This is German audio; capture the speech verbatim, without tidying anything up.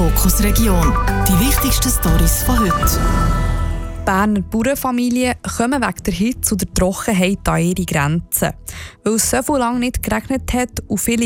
Fokus Region. Die wichtigsten Storys von heute. Berner Bauernfamilien kommen wegen der Hitze und der Trockenheit an ihre Grenzen. Weil es so lange nicht geregnet hat und viele